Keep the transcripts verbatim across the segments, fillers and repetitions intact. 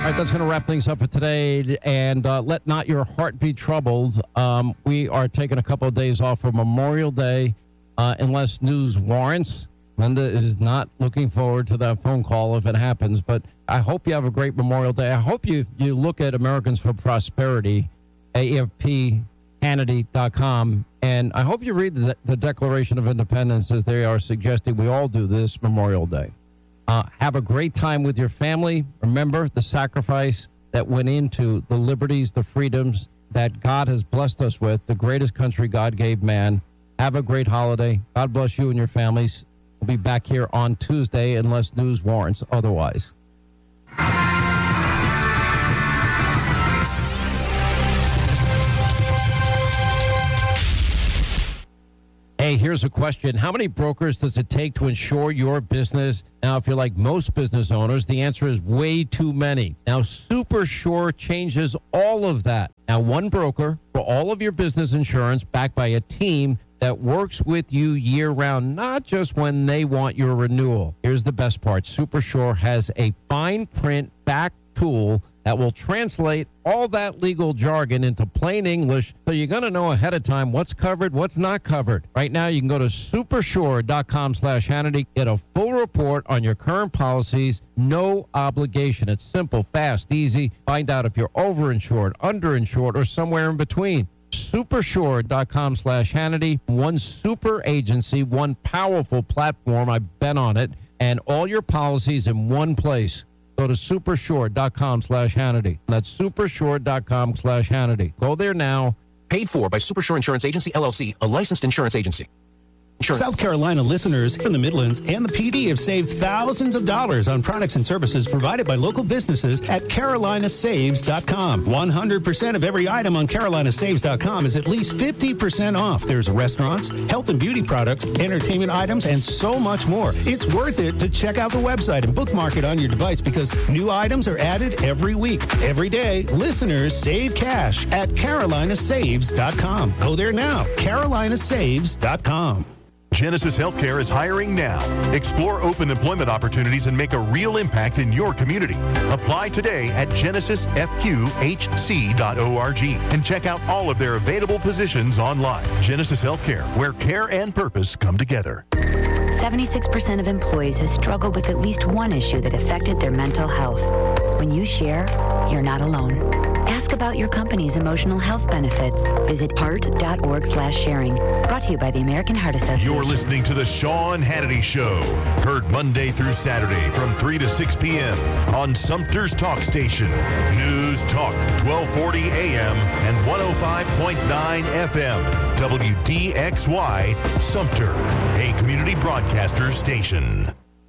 right, that's going to wrap things up for today. And uh, let not your heart be troubled. Um, we are taking a couple of days off for Memorial Day, uh, unless news warrants. Linda is not looking forward to that phone call if it happens. But I hope you have a great Memorial Day. I hope you, you look at Americans for Prosperity, A F P Hannity dot com. And I hope you read the, the Declaration of Independence as they are suggesting we all do this Memorial Day. Uh, have a great time with your family. Remember the sacrifice that went into the liberties, the freedoms that God has blessed us with, the greatest country God gave man. Have a great holiday. God bless you and your families. We'll be back here on Tuesday unless news warrants otherwise. Hey, here's a question. How many brokers does it take to insure your business? Now, if you're like most business owners, the answer is way too many. Now, SuperSure changes all of that. Now, one broker for all of your business insurance backed by a team that works with you year-round, not just when they want your renewal. Here's the best part. SuperSure has a fine print back tool that will translate all that legal jargon into plain English, so you're going to know ahead of time what's covered, what's not covered. Right now, you can go to supersure.com slash Hannity, get a full report on your current policies, no obligation. It's simple, fast, easy. Find out if you're overinsured, underinsured, or somewhere in between. Supersure.com slash Hannity. One super agency, one powerful platform. I've been on it, and all your policies in one place. Go to supersure.com slash Hannity. That's supersure.com slash Hannity. Go there now. Paid for by Supersure Insurance Agency, L L C, a licensed insurance agency. Insurance. South Carolina listeners from the Midlands and the P D have saved thousands of dollars on products and services provided by local businesses at carolina saves dot com. one hundred percent of every item on carolina saves dot com is at least fifty percent off. There's restaurants, health and beauty products, entertainment items, and so much more. It's worth it to check out the website and bookmark it on your device because new items are added every week. Every day, listeners save cash at carolina saves dot com. Go there now, carolina saves dot com. Genesis Healthcare is hiring now. Explore open employment opportunities and make a real impact in your community. Apply today at genesis f q h c dot org and check out all of their available positions online. Genesis Healthcare, where care and purpose come together. seventy-six percent of employees have struggled with at least one issue that affected their mental health. When you share, you're not alone. Ask about your company's emotional health benefits. Visit heart.org slash sharing. Brought to you by the American Heart Association. You're listening to The Sean Hannity Show. Heard Monday through Saturday from three to six p.m. on Sumter's Talk Station. News Talk, twelve forty a.m. and one oh five point nine F M. W D X Y, Sumter, a community broadcaster station.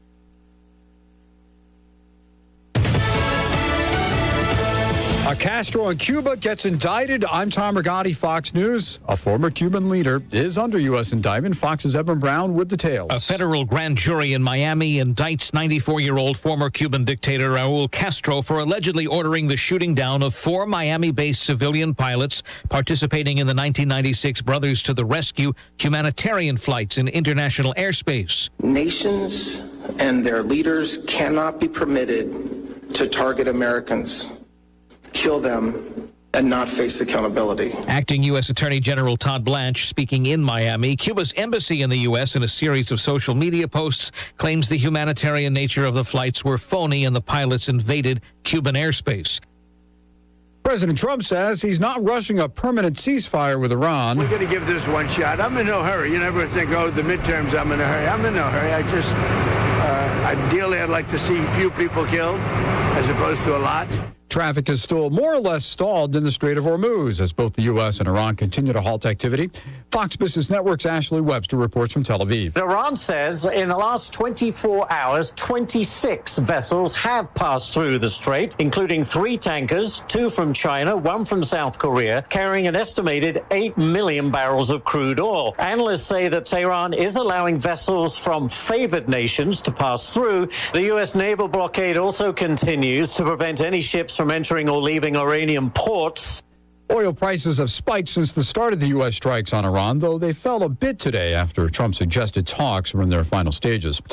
Uh, Castro in Cuba gets indicted. I'm Tom Rigotti, Fox News. A former Cuban leader is under U S indictment. Fox's Evan Brown with details. A federal grand jury in Miami indicts ninety-four-year-old former Cuban dictator Raul Castro for allegedly ordering the shooting down of four Miami-based civilian pilots participating in the nineteen ninety-six Brothers to the Rescue humanitarian flights in international airspace. Nations and their leaders cannot be permitted to target Americans, kill them, and not face accountability. Acting U S Attorney General Todd Blanche, speaking in Miami, Cuba's embassy in the U S in a series of social media posts claims the humanitarian nature of the flights were phony and the pilots invaded Cuban airspace. President Trump says he's not rushing a permanent ceasefire with Iran. We're going to give this one shot. I'm in no hurry. You never think, oh, the midterms, I'm in a hurry. I'm in no hurry. I just, uh, ideally, I'd like to see few people killed as opposed to a lot. Traffic is still more or less stalled in the Strait of Hormuz as both the U S and Iran continue to halt activity. Fox Business Network's Ashley Webster reports from Tel Aviv. Iran says in the last twenty-four hours, twenty-six vessels have passed through the strait, including three tankers, two from China, one from South Korea, carrying an estimated eight million barrels of crude oil. Analysts say that Tehran is allowing vessels from favored nations to pass through. The U S naval blockade also continues to prevent any ships from entering or leaving Iranian ports. Oil prices have spiked since the start of the U S strikes on Iran, though they fell a bit today after Trump suggested talks were in their final stages.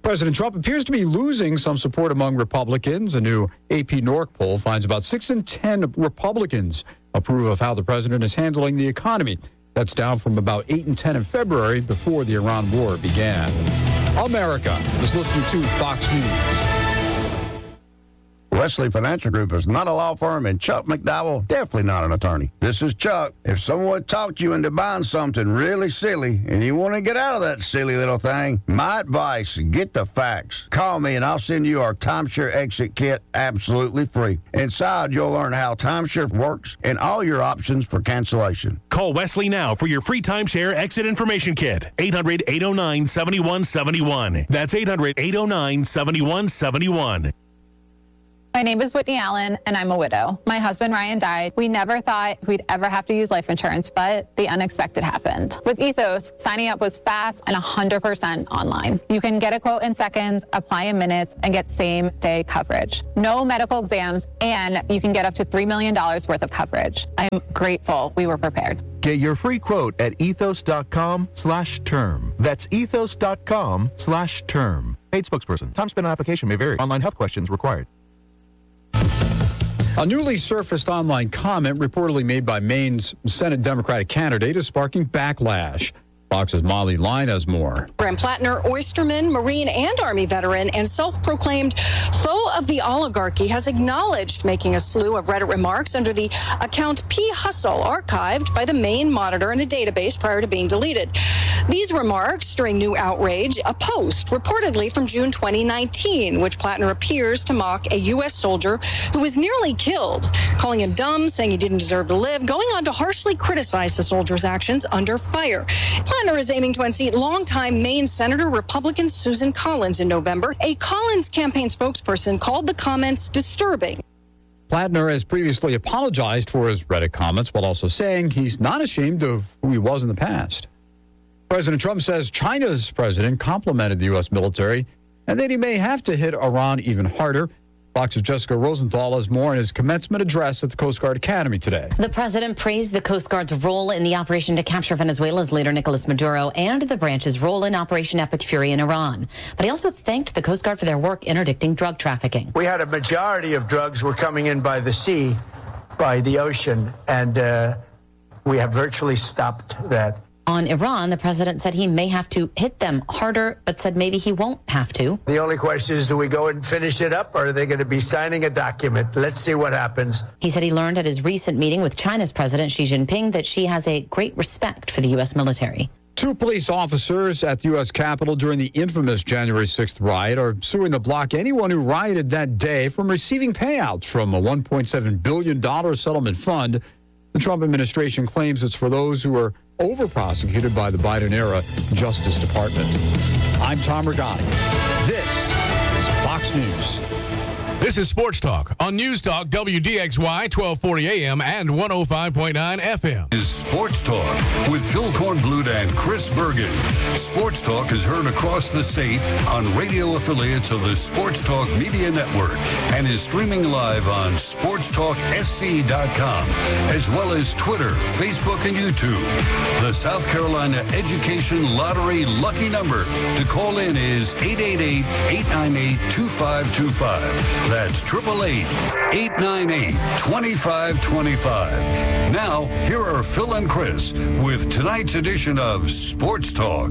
President Trump appears to be losing some support among Republicans. A new A P Norc poll finds about six in ten Republicans approve of how the president is handling the economy. That's down from about eight in ten in February before the Iran war began. America is listening to Fox News. Wesley Financial Group is not a law firm, and Chuck McDowell definitely not an attorney. This is Chuck. If someone talked you into buying something really silly and you want to get out of that silly little thing, my advice, get the facts. Call me and I'll send you our timeshare exit kit absolutely free. Inside, you'll learn how timeshare works and all your options for cancellation. Call Wesley now for your free timeshare exit information kit. eight hundred, eight oh nine, seven one seven one. That's eight hundred, eight oh nine, seven one seven one. My name is Whitney Allen, and I'm a widow. My husband, Ryan, died. We never thought we'd ever have to use life insurance, but the unexpected happened. With Ethos, signing up was fast and one hundred percent online. You can get a quote in seconds, apply in minutes, and get same-day coverage. No medical exams, and you can get up to three million dollars worth of coverage. I'm grateful we were prepared. Get your free quote at ethos.com slash term. That's ethos.com slash term. Paid spokesperson. Time spent on application may vary. Online health questions required. A newly surfaced online comment reportedly made by Maine's Senate Democratic candidate is sparking backlash. Fox's Molly Line has more. Graham Plattner, oysterman, Marine and Army veteran, and self-proclaimed foe of the oligarchy, has acknowledged making a slew of Reddit remarks under the account P. Hustle, archived by the Maine Monitor in a database prior to being deleted. These remarks stirring new outrage, a post reportedly from June twenty nineteen, which Plattner appears to mock a U S soldier who was nearly killed, calling him dumb, saying he didn't deserve to live, going on to harshly criticize the soldier's actions under fire. Plattner is aiming to unseat longtime Maine Senator Republican Susan Collins in November. A Collins campaign spokesperson called the comments disturbing. Plattner has previously apologized for his Reddit comments while also saying he's not ashamed of who he was in the past. President Trump says China's president complimented the U S military and that he may have to hit Iran even harder. Fox's Jessica Rosenthal has more in his commencement address at the Coast Guard Academy today. The president praised the Coast Guard's role in the operation to capture Venezuela's leader Nicolas Maduro and the branch's role in Operation Epic Fury in Iran. But he also thanked the Coast Guard for their work interdicting drug trafficking. We had a majority of drugs were coming in by the sea, by the ocean, and uh, we have virtually stopped that. On Iran, the president said he may have to hit them harder, but said maybe he won't have to. The only question is, do we go and finish it up, or are they going to be signing a document? Let's see what happens. He said he learned at his recent meeting with China's President Xi Jinping that she has a great respect for the U S military. Two police officers at the U S Capitol during the infamous January sixth riot are suing to block anyone who rioted that day from receiving payouts from a one point seven billion dollars settlement fund. The Trump administration claims it's for those who are over-prosecuted by the Biden-era Justice Department. I'm Tom Rigotti. This is Fox News. This is Sports Talk on News Talk W D X Y twelve forty A M and one oh five point nine F M. Is Sports Talk with Phil Kornblut and Chris Bergen. Sports Talk is heard across the state on radio affiliates of the Sports Talk Media Network and is streaming live on sports talk s c dot com, as well as Twitter, Facebook, and YouTube. The South Carolina Education Lottery lucky number to call in is eight eight eight, eight nine eight, two five two five. That's eight eight eight, eight nine eight, two five two five. Now, here are Phil and Chris with tonight's edition of Sports Talk.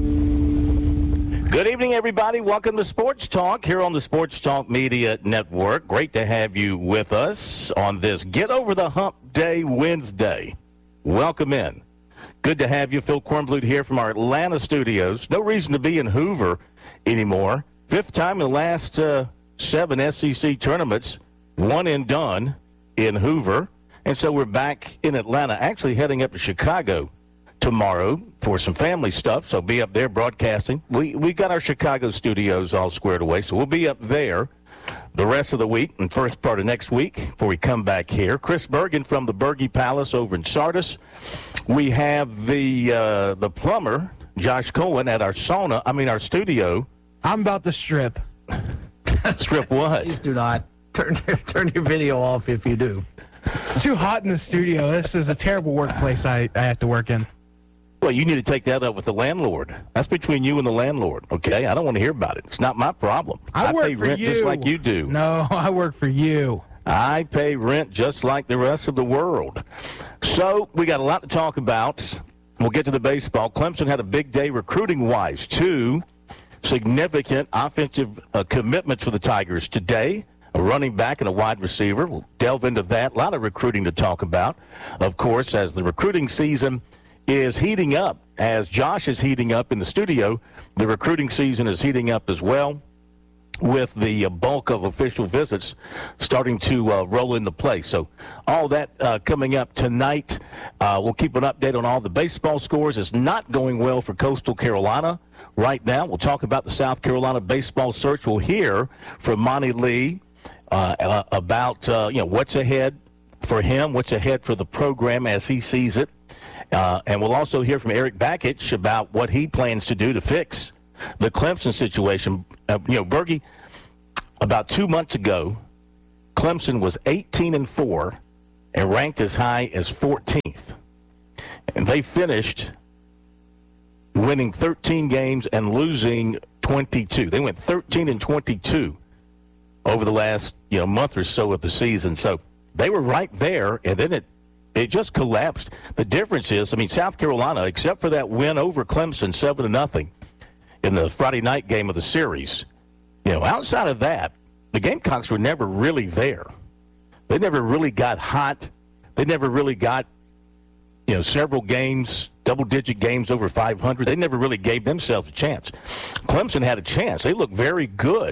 Good evening, everybody. Welcome to Sports Talk here on the Sports Talk Media Network. Great to have you with us on this Get Over the Hump Day Wednesday. Welcome in. Good to have you. Phil Kornblut here from our Atlanta studios. No reason to be in Hoover anymore. Fifth time in the last uh, seven S E C tournaments, one and done in Hoover. And so we're back in Atlanta, actually heading up to Chicago tomorrow for some family stuff. So be up there broadcasting. We we got our Chicago studios all squared away, so we'll be up there the rest of the week and first part of next week before we come back here. Chris Bergen from the Berge Palace over in Sardis. We have the uh, the plumber, Josh Cohen, at our sauna, I mean our studio. I'm about to strip. Strip what? Please do not. Turn, turn your video off if you do. It's too hot in the studio. This is a terrible workplace I, I have to work in. Well, you need to take that up with the landlord. That's between you and the landlord, okay? I don't want to hear about it. It's not my problem. I, I work pay for rent you. just like you do. No, I work for you. I pay rent just like the rest of the world. So we got a lot to talk about. We'll get to the baseball. Clemson had a big day recruiting-wise. Two significant offensive uh, commitments for the Tigers today. A running back and a wide receiver. We'll delve into that. A lot of recruiting to talk about, of course, as the recruiting season is heating up. As Josh is heating up in the studio, the recruiting season is heating up as well, with the bulk of official visits starting to uh, roll into place. So all that uh, coming up tonight. Uh, we'll keep an update on all the baseball scores. It's not going well for Coastal Carolina right now. We'll talk about the South Carolina baseball search. We'll hear from Monty Lee uh, uh, about uh, you know what's ahead for him, what's ahead for the program as he sees it. Uh, and we'll also hear from Eric Bakich about what he plans to do to fix the Clemson situation. Uh, you know, Bergie, about two months ago, Clemson was eighteen and four and ranked as high as fourteenth. And they finished winning thirteen games and losing twenty-two. They went thirteen and twenty-two over the last, you know, month or so of the season. So they were right there, and then it it just collapsed. The difference is, I mean, South Carolina, except for that win over Clemson, seven to nothing in the Friday night game of the series, you know, outside of that, the Gamecocks were never really there. They never really got hot. They never really got, you know, several games, double-digit games over five hundred. They never really gave themselves a chance. Clemson had a chance. They looked very good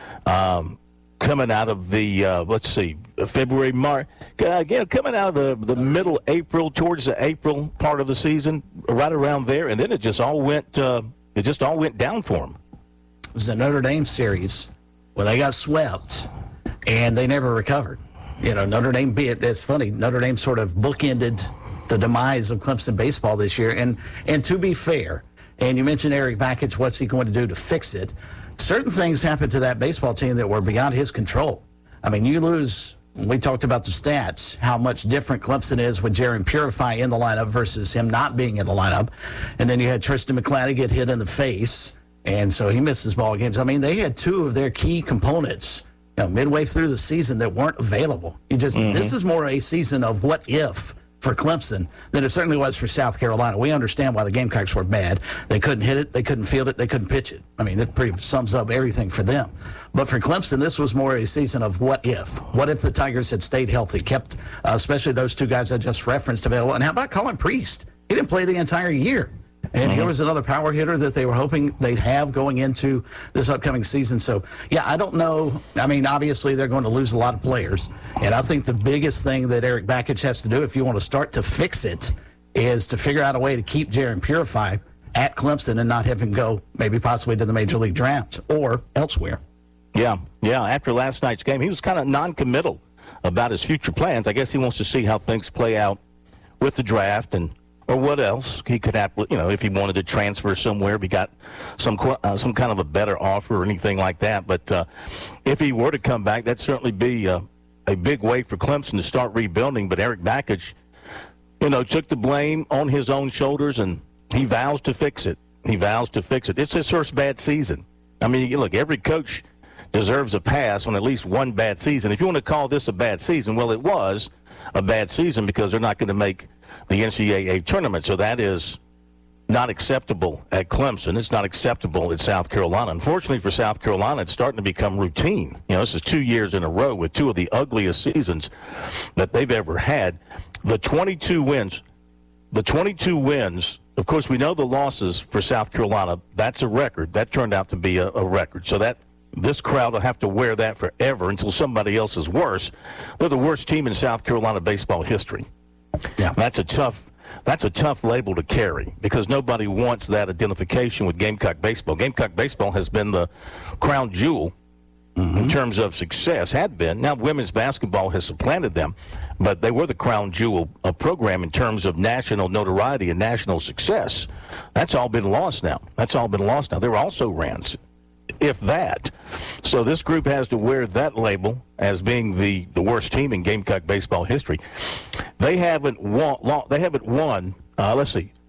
um, coming out of the, uh, let's see, February, March. Uh, you know, coming out of the, the middle April, towards the April part of the season, right around there, and then it just all went uh, it just all went down for them. It was the Notre Dame series where they got swept, and they never recovered. You know, Notre Dame, it's funny, Notre Dame sort of bookended the demise of Clemson baseball this year. And and to be fair, and you mentioned Eric Bakich, what's he going to do to fix it? Certain things happened to that baseball team that were beyond his control. I mean, you lose, we talked about the stats, how much different Clemson is with Jaron Purify in the lineup versus him not being in the lineup. And then you had Tristan McClatty get hit in the face, and so he misses ball games. I mean, they had two of their key components, you know, midway through the season that weren't available. You just mm-hmm. This is more a season of what if for Clemson than it certainly was for South Carolina. We understand why the Gamecocks were bad. They couldn't hit it, they couldn't field it, they couldn't pitch it. I mean, it pretty sums up everything for them. But for Clemson, this was more a season of what if. What if the Tigers had stayed healthy, kept uh, especially those two guys I just referenced available? And how about Colin Priest? He didn't play the entire year. And mm-hmm. here was another power hitter that they were hoping they'd have going into this upcoming season. So, yeah, I don't know. I mean, obviously, they're going to lose a lot of players. And I think the biggest thing that Eric Bakich has to do, if you want to start to fix it, is to figure out a way to keep Jaron Purify at Clemson and not have him go maybe possibly to the Major League Draft or elsewhere. Yeah, yeah. After last night's game, he was kind of non-committal about his future plans. I guess he wants to see how things play out with the draft and or what else he could have, you know, if he wanted to transfer somewhere, if he got some uh, some kind of a better offer or anything like that. But uh, if he were to come back, that'd certainly be uh, a big way for Clemson to start rebuilding. But Eric Bakich, you know, took the blame on his own shoulders, and he vows to fix it. He vows to fix it. It's his first bad season. I mean, look, every coach deserves a pass on at least one bad season. If you want to call this a bad season, well, it was a bad season because they're not going to make the N C double A tournament. So that is not acceptable at Clemson. It's not acceptable at South Carolina. Unfortunately for South Carolina, it's starting to become routine. You know, this is two years in a row with two of the ugliest seasons that they've ever had. The twenty-two wins, the twenty-two wins, of course, we know the losses for South Carolina. That's a record. That turned out to be a, a record. So that this crowd will have to wear that forever until somebody else is worse. They're the worst team in South Carolina baseball history. Yeah, that's a tough that's a tough label to carry because nobody wants that identification with Gamecock baseball. Gamecock baseball has been the crown jewel mm-hmm. in terms of success, had been. Now women's basketball has supplanted them, but they were the crown jewel of program in terms of national notoriety and national success. That's all been lost now. That's all been lost now. There were also rans, if that. So this group has to wear that label as being the, the worst team in Gamecock baseball history. They haven't won. They haven't won. Uh, let's see,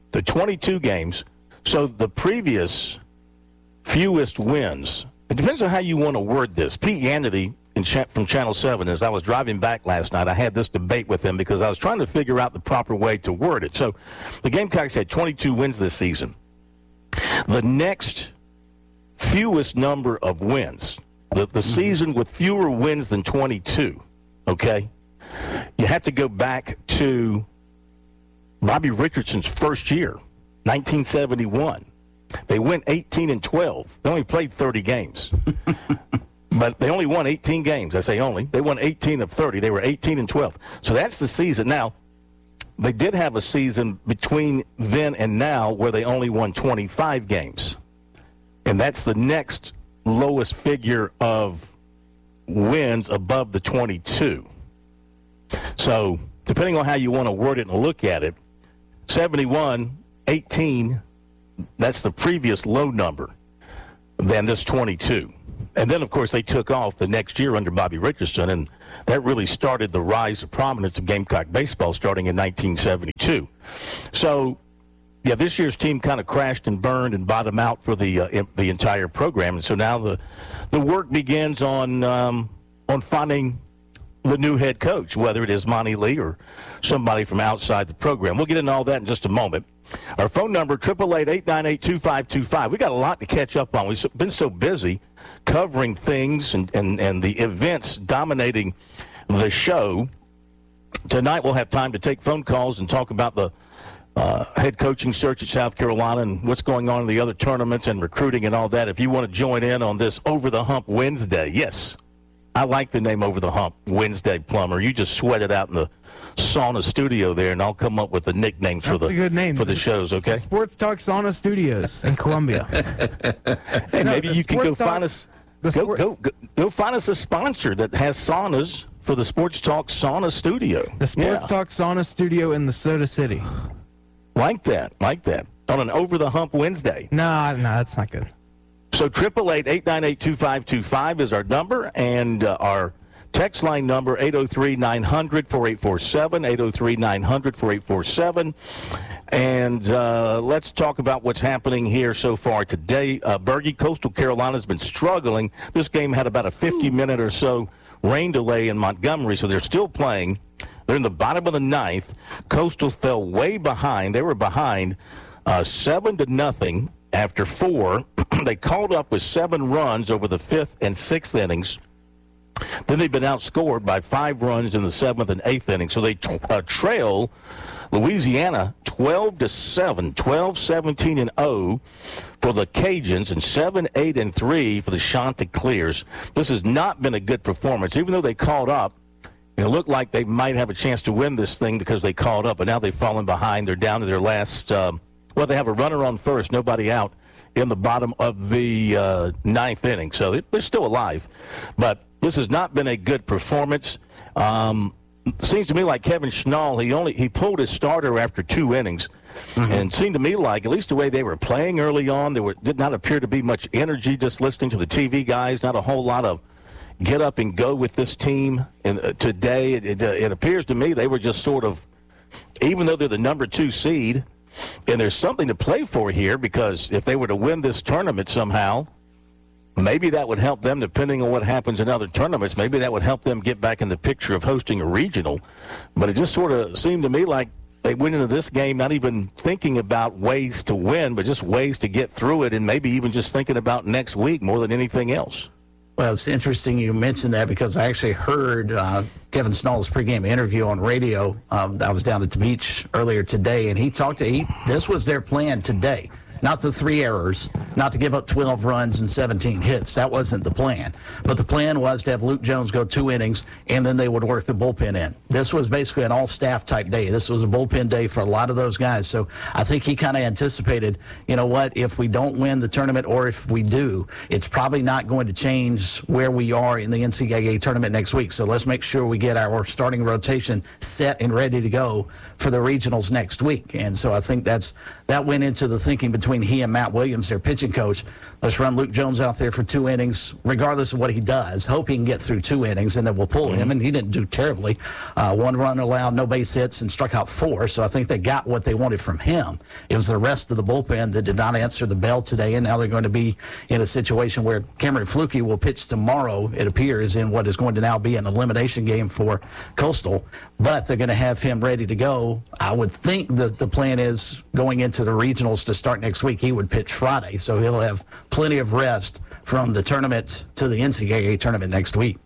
the twenty-two games. So the previous fewest wins, it depends on how you want to word this. Pete Yannity in Ch- from Channel seven, as I was driving back last night, I had this debate with him because I was trying to figure out the proper way to word it. So the Gamecocks had twenty-two wins this season. The next fewest number of wins, the, the mm-hmm. season with fewer wins than twenty-two, okay? You have to go back to Bobby Richardson's first year, nineteen seventy-one. They went eighteen and twelve. They only played thirty games. But they only won eighteen games. I say only. They won eighteen of thirty. They were eighteen and twelve. So that's the season. Now, they did have a season between then and now where they only won twenty-five games. And that's the next lowest figure of wins above the twenty-two. So, depending on how you want to word it and look at it, seventy-one, eighteen, that's the previous low number than this twenty-two. And then, of course, they took off the next year under Bobby Richardson, and that really started the rise of prominence of Gamecock baseball starting in nineteen seventy-two. So, yeah, this year's team kind of crashed and burned and bottomed out for the uh, the entire program. And so now the the work begins on um, on finding the new head coach, whether it is Monty Lee or somebody from outside the program. We'll get into all that in just a moment. Our phone number, eight eight eight, eight nine eight, two five two five. We got a lot to catch up on. We've been so busy covering things and, and, and the events dominating the show. Tonight we'll have time to take phone calls and talk about the uh, head coaching search at South Carolina and what's going on in the other tournaments and recruiting and all that. If you want to join in on this Over the Hump Wednesday, yes, I like the name Over the Hump Wednesday, Plummer. You just sweat it out in the sauna studio there, and I'll come up with the nicknames That's for the a good name. for the shows. Okay, the Sports Talk Sauna Studios in Columbia. Hey, No, maybe the you can go Sports Talk- find us. the Go, sport- go, go, go find us a sponsor that has saunas for the Sports Talk Sauna Studio. The Sports Yeah. Talk Sauna Studio in the Soda City. Like that, like that. On an Over the Hump Wednesday. No, no, that's not good. So eight eight eight, eight nine eight, two five two five is our number, and uh, our text line number, eight oh three, nine hundred, four eight four seven, eight oh three, nine hundred, four eight four seven. And uh, let's talk about what's happening here so far today. Uh, Bergie, Coastal Carolina's been struggling. This game had about a fifty-minute or so rain delay in Montgomery, so they're still playing. They're in the bottom of the ninth. Coastal fell way behind. They were behind uh, seven to nothing after four. They called up with seven runs over the fifth and sixth innings. Then they've been outscored by five runs in the seventh and eighth inning. So they t- uh, trail Louisiana twelve to seven, twelve, seventeen, and oh for the Cajuns, and seven, eight, and three for the Chanticleers. This has not been a good performance, even though they called up. It looked like they might have a chance to win this thing because they called up, but now they've fallen behind. They're down to their last, um, well, they have a runner on first, nobody out in the bottom of the uh, ninth inning. So they're still alive. But this has not been a good performance. Um, seems to me like Kevin Schnall, he only he pulled his starter after two innings. Mm-hmm. And it seemed to me like, at least the way they were playing early on, there were, did not appear to be much energy just listening to the T V guys, not a whole lot of get up and go with this team. And uh, today, it, it, uh, it appears to me they were just sort of, even though they're the number two seed, and there's something to play for here, because if they were to win this tournament somehow, maybe that would help them, depending on what happens in other tournaments. Maybe that would help them get back in the picture of hosting a regional. But it just sort of seemed to me like they went into this game not even thinking about ways to win, but just ways to get through it, and maybe even just thinking about next week more than anything else. Well, it's interesting you mentioned that because I actually heard uh, Kevin Schnall's pregame interview on radio. Um, I was down at the beach earlier today, and he talked to he, this was their plan today. Not the three errors, not to give up twelve runs and seventeen hits. That wasn't the plan. But the plan was to have Luke Jones go two innings, and then they would work the bullpen in. This was basically an all-staff type day. This was a bullpen day for a lot of those guys. So I think he kind of anticipated, you know what, if we don't win the tournament, or if we do, it's probably not going to change where we are in the N C double A tournament next week. So let's make sure we get our starting rotation set and ready to go for the regionals next week. And so I think that's that went into the thinking between between he and Matt Williams, their pitching coach. Let's run Luke Jones out there for two innings, regardless of what he does. Hope he can get through two innings, and then we'll pull him. And he didn't do terribly. Uh, one run allowed, no base hits, and struck out four. So I think they got what they wanted from him. It was the rest of the bullpen that did not answer the bell today, and now they're going to be in a situation where Cameron Fluke will pitch tomorrow, it appears, in what is going to now be an elimination game for Coastal. But they're going to have him ready to go. I would think that the plan is going into the regionals to start next week. He would pitch Friday, so he'll have plenty of rest from the tournament to the N C double A tournament next week.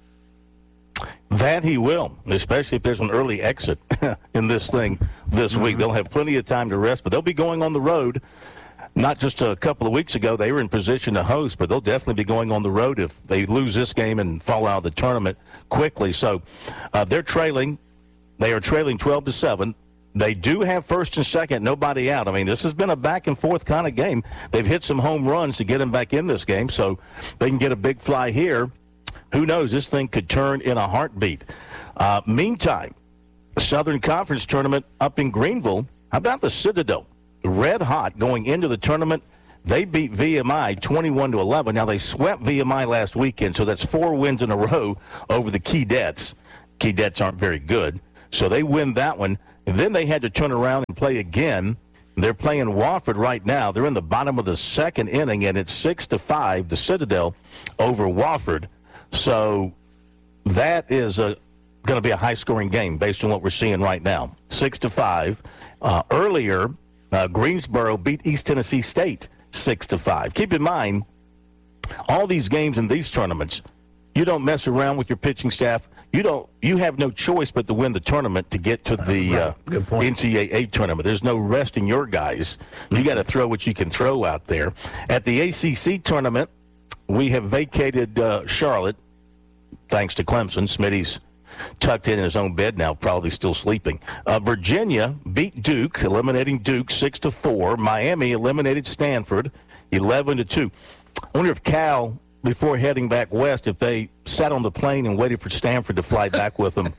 That he will, especially if there's an early exit in this thing this mm-hmm. week. They'll have plenty of time to rest, but they'll be going on the road. Not just a couple of weeks ago, they were in position to host, but they'll definitely be going on the road if they lose this game and fall out of the tournament quickly. So uh, they're trailing. They are trailing twelve to seven. They do have first and second, nobody out. I mean, this has been a back-and-forth kind of game. They've hit some home runs to get them back in this game, so they can get a big fly here. Who knows? This thing could turn in a heartbeat. Uh, meantime, Southern Conference tournament up in Greenville. How about the Citadel? Red hot going into the tournament. They beat V M I twenty-one to eleven. Now, they swept V M I last weekend, so that's four wins in a row over the Keydets. Keydets aren't very good, so they win that one. And then they had to turn around and play again. They're playing Wofford right now. They're in the bottom of the second inning, and it's six to five, the Citadel over Wofford. So that is going to be a high-scoring game based on what we're seeing right now. Six to five. Uh, earlier, uh, Greensboro beat East Tennessee State six to five. Keep in mind, all these games in these tournaments, you don't mess around with your pitching staff. You don't. You have no choice but to win the tournament to get to the uh, N C double A tournament. There's no resting your guys. You got to throw what you can throw out there. At the A C C tournament, we have vacated uh, Charlotte, thanks to Clemson. Smitty's tucked in his own bed now, probably still sleeping. Uh, Virginia beat Duke, eliminating Duke six to four. Miami eliminated Stanford eleven to two. I wonder if Cal, before heading back west, if they sat on the plane and waited for Stanford to fly back with them.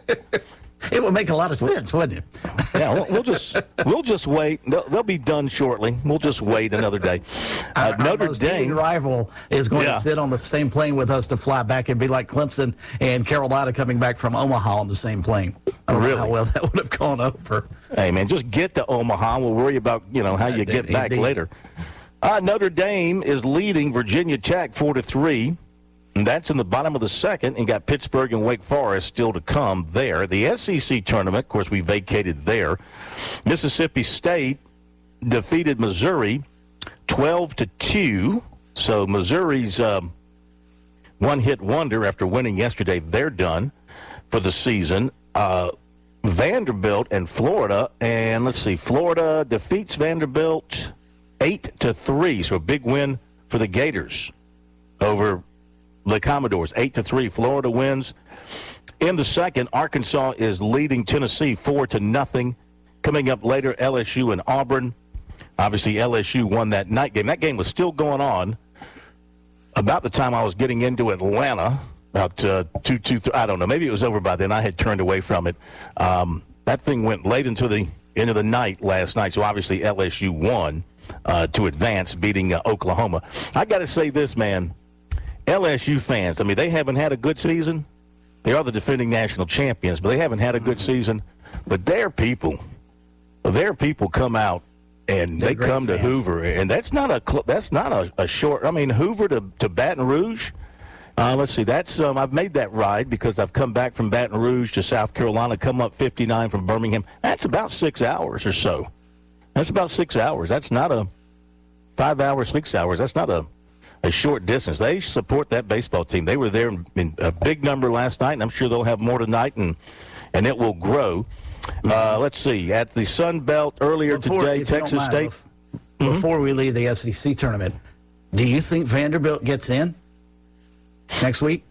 It would make a lot of sense, wouldn't it? Yeah, we'll, we'll just we'll just wait. They'll, they'll be done shortly. We'll just wait another day. Uh, our, Notre our most Dame rival is going yeah. to sit on the same plane with us to fly back and be like Clemson and Carolina coming back from Omaha on the same plane. I don't really? know how well that would have gone over. Hey, man, just get to Omaha. We'll worry about you know how you get back Indeed. later. Uh, Notre Dame is leading Virginia Tech four to three. And that's in the bottom of the second, and got Pittsburgh and Wake Forest still to come there. The S E C tournament, of course, we vacated there. Mississippi State defeated Missouri twelve to two. So Missouri's um, one-hit wonder after winning yesterday. They're done for the season. Uh, Vanderbilt and Florida, and let's see, Florida defeats Vanderbilt eight to three. So a big win for the Gators over the Commodores, eight to three. Florida wins. In the second, Arkansas is leading Tennessee four to nothing. Coming up later, L S U and Auburn. Obviously, L S U won that night game. That game was still going on about the time I was getting into Atlanta. About uh, two, two, th- I don't know. Maybe it was over by then. I had turned away from it. Um, that thing went late into the into the night last night. So obviously, L S U won uh, to advance, beating uh, Oklahoma. I got to say this, man. L S U fans, I mean, they haven't had a good season. They are the defending national champions, but they haven't had a good season. But their people, their people come out and They're they come fans. to Hoover, and that's not a that's not a, a short. I mean, Hoover to, to Baton Rouge. Uh, let's see, that's um, I've made that ride because I've come back from Baton Rouge to South Carolina, come up fifty-nine from Birmingham. That's about six hours or so. That's about six hours. That's not a five hours, six hours. That's not a a short distance. They support that baseball team. They were there in, in a big number last night, and I'm sure they'll have more tonight, and and it will grow. Uh, let's see. At the Sun Belt earlier before, today, Texas mind, State. Before, mm-hmm. before we leave the S E C tournament, do you think Vanderbilt gets in next week?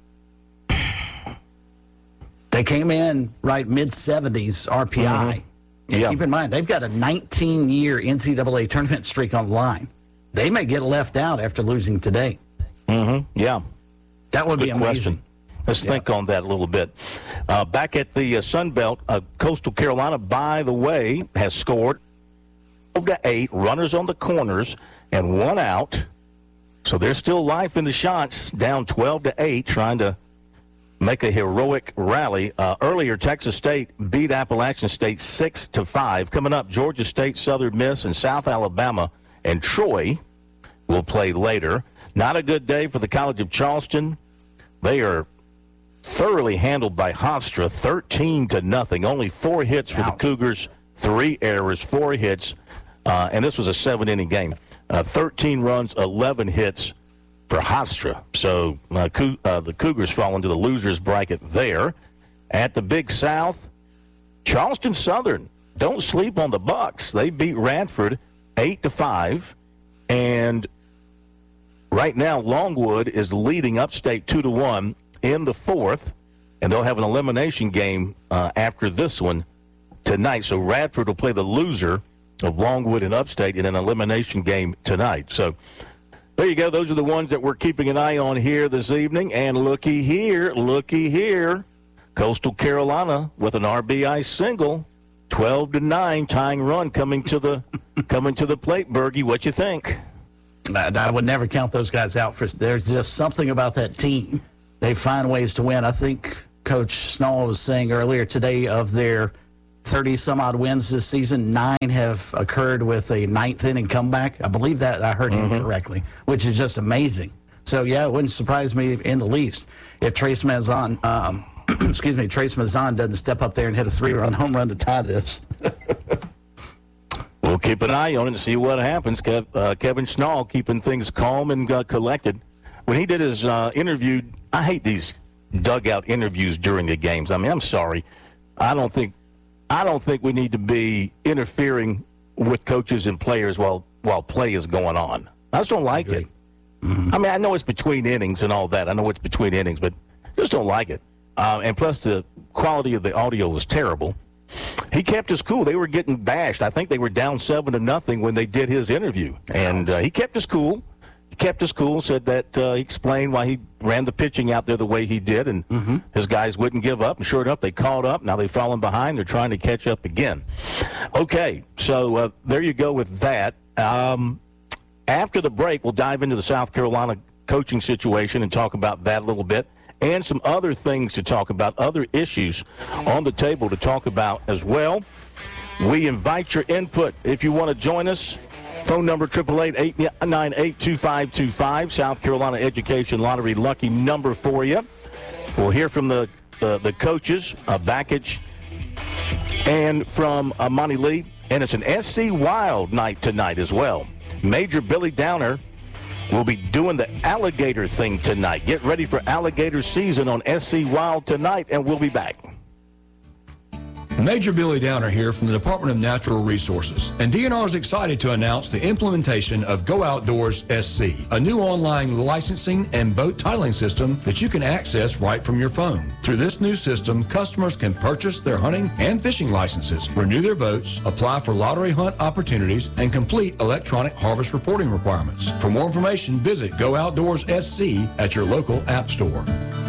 They came in right mid seventies R P I. Mm-hmm. Yeah. Keep in mind, they've got a nineteen-year N C double A tournament streak on the line. They may get left out after losing today. Mm-hmm. Yeah. That would Good be amazing. Question. Let's yeah. think on that a little bit. Uh, back at the uh, Sun Belt, uh, Coastal Carolina, by the way, has scored to eight, runners on the corners, and one out. So there's still life in the shots, down twelve to eight, trying to make a heroic rally. Uh, earlier, Texas State beat Appalachian State six to five. Coming up, Georgia State, Southern Miss, and South Alabama and Troy will play later. Not a good day for the College of Charleston. They are thoroughly handled by Hofstra, thirteen to nothing. Only four hits for Ouch. the Cougars, three errors, four hits, uh, and this was a seven-inning game. Uh, thirteen runs, eleven hits for Hofstra. So uh, Co- uh, the Cougars fall into the losers bracket there. At the Big South, Charleston Southern, don't sleep on the Bucks. They beat Radford eight to five, and right now Longwood is leading Upstate two to one in the fourth, and they'll have an elimination game uh, after this one tonight. So Radford will play the loser of Longwood and Upstate in an elimination game tonight. So there you go. Those are the ones that we're keeping an eye on here this evening. And looky here, looky here. Coastal Carolina with an R B I single, twelve to nine, tying run coming to the coming to the plate. Bergie, what you think? I, I would never count those guys out. For there's just something about that team. They find ways to win. I think Coach Snall was saying earlier today of their thirty-some-odd wins this season, nine have occurred with a ninth-inning comeback. I believe that I heard him mm-hmm. correctly, which is just amazing. So, yeah, it wouldn't surprise me in the least if Trace Mazan, um, excuse me, Trace Mazan doesn't step up there and hit a three-run home run to tie this. We'll keep an eye on it and see what happens. Kev, uh, Kevin Snall keeping things calm and uh, collected. When he did his uh, interview, I hate these dugout interviews during the games. I mean, I'm sorry. I don't think I don't think we need to be interfering with coaches and players while while play is going on. I just don't like it. Mm-hmm. I mean, I know it's between innings and all that. I know it's between innings, but just don't like it. Uh, and plus, the quality of the audio was terrible. He kept his cool. They were getting bashed. I think they were down seven to nothing when they did his interview, and uh, he kept his cool. He kept his cool, said that uh, he explained why he ran the pitching out there the way he did, and mm-hmm. his guys wouldn't give up. And sure enough, they caught up. Now they've fallen behind. They're trying to catch up again. Okay, so uh, there you go with that. Um, after the break, we'll dive into the South Carolina coaching situation and talk about that a little bit, and some other things to talk about, other issues on the table to talk about as well. We invite your input. If you want to join us, phone number eight eight eight, eight nine eight, two five two five, South Carolina Education Lottery lucky number for you. We'll hear from the uh, the coaches, uh, Bakich, and from uh, Monty Lee. And it's an S C Wild night tonight as well. Major Billy Downer will be doing the alligator thing tonight. Get ready for alligator season on S C Wild tonight, and we'll be back. Major Billy Downer here from the Department of Natural Resources, and D N R is excited to announce the implementation of Go Outdoors S C, a new online licensing and boat titling system that you can access right from your phone. Through this new system, customers can purchase their hunting and fishing licenses, renew their boats, apply for lottery hunt opportunities, and complete electronic harvest reporting requirements. For more information, visit Go Outdoors S C at your local app store.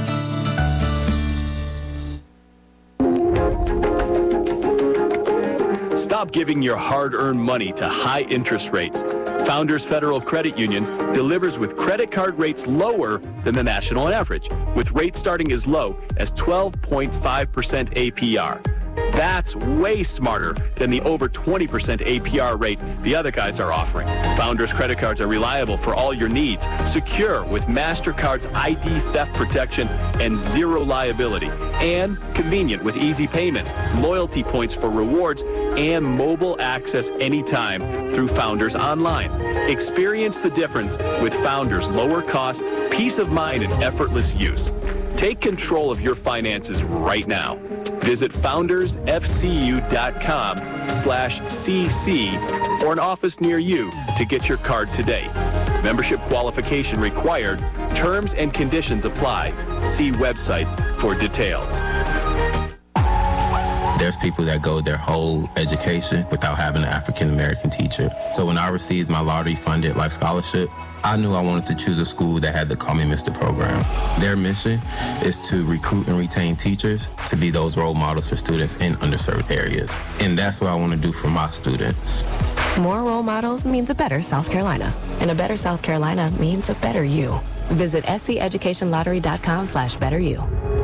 Stop giving your hard-earned money to high interest rates. Founders Federal Credit Union delivers with credit card rates lower than the national average, with rates starting as low as twelve point five percent A P R. That's way smarter than the over twenty percent A P R rate the other guys are offering. Founders credit cards are reliable for all your needs, secure with MasterCard's I D theft protection and zero liability, and convenient with easy payments, loyalty points for rewards, and mobile access anytime through Founders Online. Experience the difference with Founders' lower cost, peace of mind, and effortless use. Take control of your finances right now. Visit foundersfcu.com slash cc or an office near you to get your card today. Membership qualification required. Terms and conditions apply. See website for details. There's people that go their whole education without having an African-American teacher. So when I received my lottery-funded life scholarship, I knew I wanted to choose a school that had the Call Me Mister program. Their mission is to recruit and retain teachers to be those role models for students in underserved areas. And that's what I want to do for my students. More role models means a better South Carolina. And a better South Carolina means a better you. Visit sceducationlottery.com slash better you.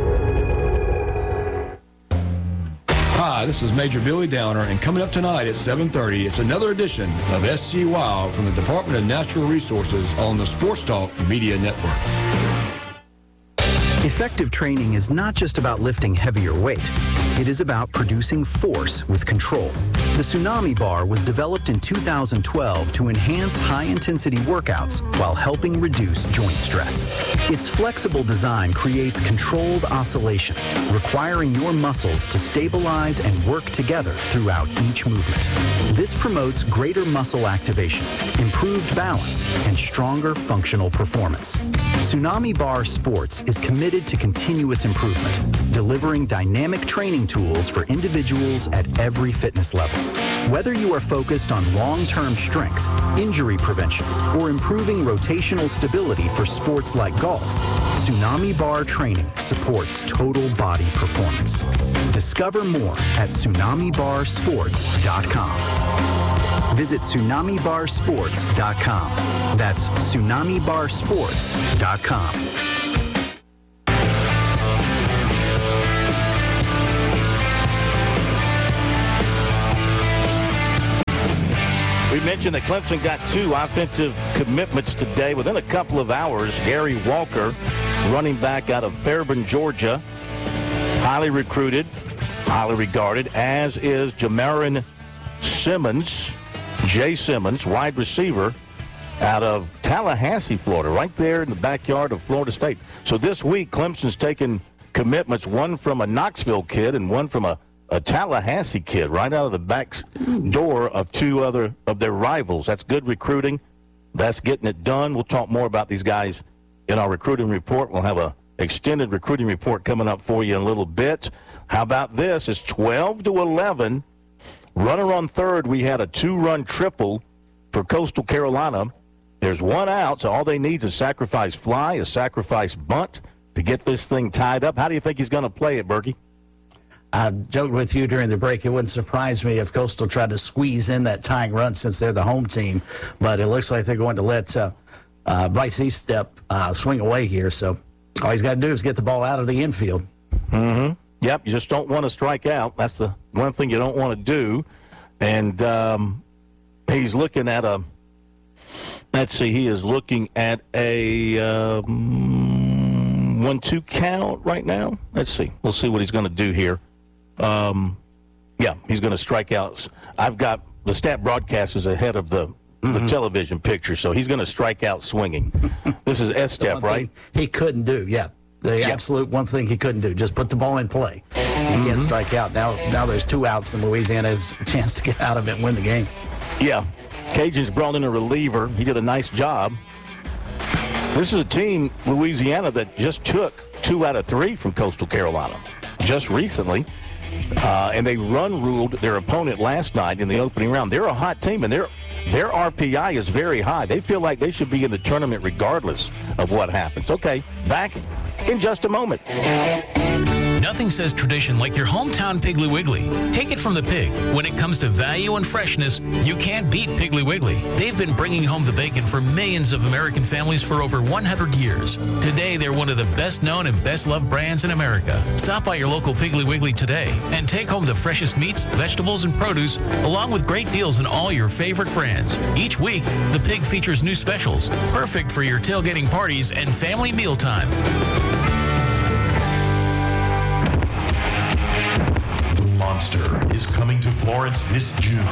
Hi, this is Major Billy Downer, and coming up tonight at seven thirty, it's another edition of S C Wild from the Department of Natural Resources on the Sports Talk Media Network. Effective training is not just about lifting heavier weight. It is about producing force with control. The Tsunami Bar was developed in two thousand twelve to enhance high-intensity workouts while helping reduce joint stress. Its flexible design creates controlled oscillation, requiring your muscles to stabilize and work together throughout each movement. This promotes greater muscle activation, improved balance, and stronger functional performance. Tsunami Bar Sports is committed to continuous improvement, delivering dynamic training tools for individuals at every fitness level. Whether you are focused on long-term strength, injury prevention, or improving rotational stability for sports like golf, Tsunami Bar training supports total body performance. Discover more at tsunami bar sports dot com. Visit tsunami bar sports dot com. That's tsunami bar sports dot com. We mentioned that Clemson got two offensive commitments today. Within a couple of hours, Gary Walker, running back out of Fairburn, Georgia, highly recruited, highly regarded, as is Jamarin Simmons, Jay Simmons, wide receiver out of Tallahassee, Florida, right there in the backyard of Florida State. So this week, Clemson's taken commitments, one from a Knoxville kid and one from a A Tallahassee kid right out of the back door of two other of their rivals. That's good recruiting. That's getting it done. We'll talk more about these guys in our recruiting report. We'll have a extended recruiting report coming up for you in a little bit. How about this? It's twelve to eleven. Runner on third, we had a two-run triple for Coastal Carolina. There's one out, so all they need is a sacrifice fly, a sacrifice bunt to get this thing tied up. How do you think he's going to play it, Berkey? I joked with you during the break. It wouldn't surprise me if Coastal tried to squeeze in that tying run since they're the home team. But it looks like they're going to let uh, uh, Bryce Eastep uh, swing away here. So all he's got to do is get the ball out of the infield. Mm-hmm. Yep, you just don't want to strike out. That's the one thing you don't want to do. And um, he's looking at a, let's see, he is looking at a um, one two count right now. Let's see. We'll see what he's going to do here. Um, yeah, he's going to strike out. I've got the stat broadcast is ahead of the, mm-hmm. the television picture, so he's going to strike out swinging. This is S-step, right? He couldn't do, yeah. The yeah. absolute one thing he couldn't do, just put the ball in play. He mm-hmm. can't strike out. Now now there's two outs, and Louisiana has a chance to get out of it and win the game. Yeah. Cajuns brought in a reliever. He did a nice job. This is a team, Louisiana, that just took two out of three from Coastal Carolina just recently. Uh, and they run-ruled their opponent last night in the opening round. They're a hot team, and their their R P I is very high. They feel like they should be in the tournament regardless of what happens. Okay, back in just a moment. Nothing says tradition like your hometown Piggly Wiggly. Take it from the pig. When it comes to value and freshness, you can't beat Piggly Wiggly. They've been bringing home the bacon for millions of American families for over one hundred years. Today, they're one of the best-known and best-loved brands in America. Stop by your local Piggly Wiggly today and take home the freshest meats, vegetables, and produce, along with great deals on all your favorite brands. Each week, the pig features new specials, perfect for your tailgating parties and family mealtime. Monster is coming to Florence this June.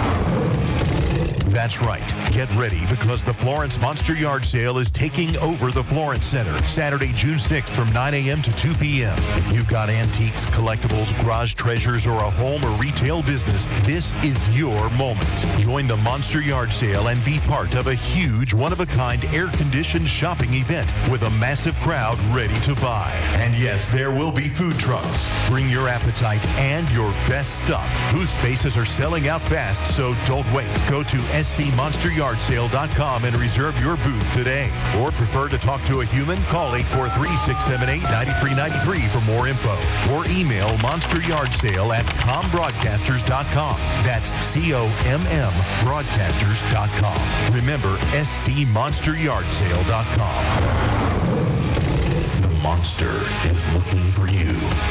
That's right. Get ready because the Florence Monster Yard Sale is taking over the Florence Center Saturday, June sixth from nine a.m. to two p.m. If you've got antiques, collectibles, garage treasures, or a home or retail business, this is your moment. Join the Monster Yard Sale and be part of a huge, one-of-a-kind, air-conditioned shopping event with a massive crowd ready to buy. And yes, there will be food trucks. Bring your appetite and your best stuff. Booth spaces are selling out fast, so don't wait. Go to S C monster yard sale dot com and reserve your booth today. Or prefer to talk to a human? Call eight four three, six seven eight, nine three nine three for more info. Or email monsteryardsale at com broadcasters dot com. That's C O M M broadcasters dot com. Remember, S C monster yard sale dot com. The monster is looking for you.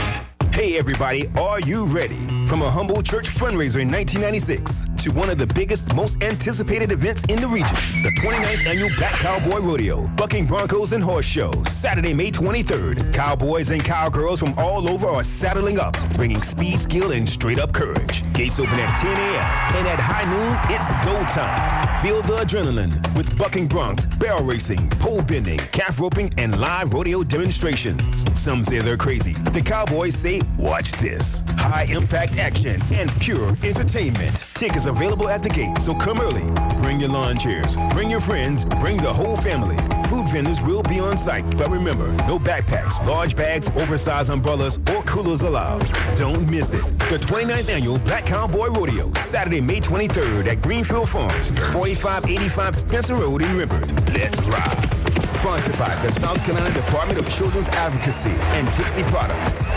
Hey everybody, are you ready? From a humble church fundraiser in nineteen ninety-six to one of the biggest, most anticipated events in the region, the twenty-ninth Annual Black Cowboy Rodeo, Bucking Broncos and Horse Show, Saturday, May twenty-third. Cowboys and cowgirls from all over are saddling up, bringing speed, skill, and straight-up courage. Gates open at ten a.m. and at high noon, it's go time. Feel the adrenaline with bucking broncs, barrel racing, pole bending, calf roping, and live rodeo demonstrations. Some say they're crazy. The Cowboys say, watch this. High impact action and pure entertainment. Tickets available at the gate, so come early. Bring your lawn chairs, bring your friends, bring the whole family. Food vendors will be on site, but remember, no backpacks, large bags, oversized umbrellas, or coolers allowed. Don't miss it. The twenty-ninth Annual Black Cowboy Rodeo, Saturday, May twenty-third at Greenfield Farms, forty-five eighty-five Spencer Road in River. Let's ride. Sponsored by the South Carolina Department of Children's Advocacy and Dixie Products.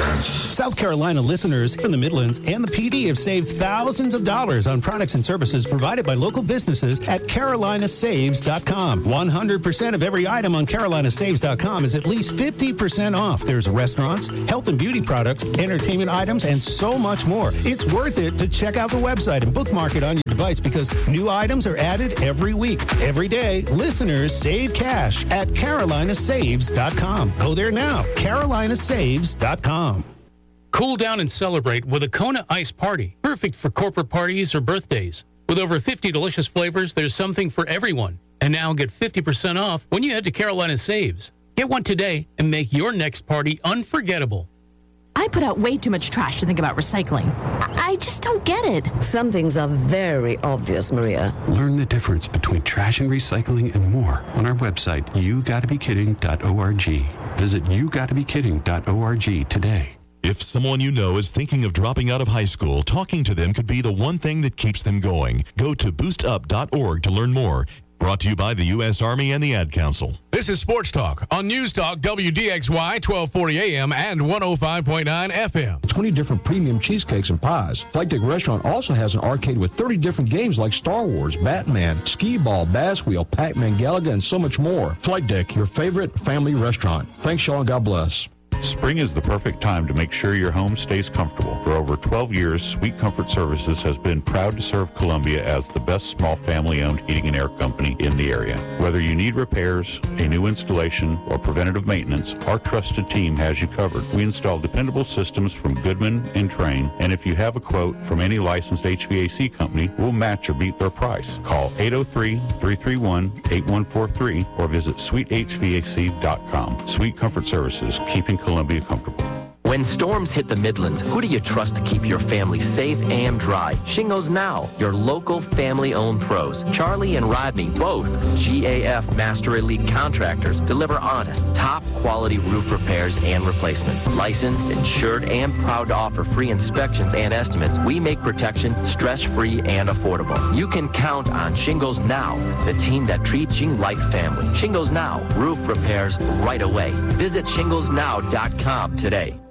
South Carolina listeners from the Midlands and the P D have saved thousands of dollars on products and services provided by local businesses at carolina saves dot com. one hundred percent of every item on carolina saves dot com is at least fifty percent off. There's restaurants, health and beauty products, entertainment items, and so much more. It's worth it to check out the website and bookmark it on your device because new items are added every week. Every day, listeners save cash at carolina saves dot com. Go there now, carolina saves dot com. Cool down and celebrate with a Kona Ice Party, perfect for corporate parties or birthdays. With over fifty delicious flavors, there's something for everyone. And now get fifty percent off when you head to Carolina Saves. Get one today and make your next party unforgettable. I put out way too much trash to think about recycling. I, I just don't get it. Some things are very obvious, Maria. Learn the difference between trash and recycling and more on our website, you gotta be kidding dot org. Visit you gotta be kidding dot org today. If someone you know is thinking of dropping out of high school, talking to them could be the one thing that keeps them going. Go to boost up dot org to learn more. Brought to you by the U S Army and the Ad Council. This is Sports Talk on News Talk W D X Y twelve forty A M and one oh five point nine F M. twenty different premium cheesecakes and pies. Flight Deck Restaurant also has an arcade with thirty different games like Star Wars, Batman, Skee Ball, Bass Wheel, Pac-Man, Galaga, and so much more. Flight Deck, your favorite family restaurant. Thanks, y'all, and God bless. Spring is the perfect time to make sure your home stays comfortable. For over twelve years, Sweet Comfort Services has been proud to serve Columbia as the best small family-owned heating and air company in the area. Whether you need repairs, a new installation, or preventative maintenance, our trusted team has you covered. We install dependable systems from Goodman and Train, and if you have a quote from any licensed H V A C company, we'll match or beat their price. Call eight oh three, three three one, eight one four three or visit sweet h v a c dot com. Sweet Comfort Services, keeping Columbia comfortable. When storms hit the Midlands, who do you trust to keep your family safe and dry? Shingles Now, your local family-owned pros. Charlie and Rodney, both G A F Master Elite contractors, deliver honest, top-quality roof repairs and replacements. Licensed, insured, and proud to offer free inspections and estimates, we make protection stress-free and affordable. You can count on Shingles Now, the team that treats you like family. Shingles Now, roof repairs right away. Visit shingles now dot com today.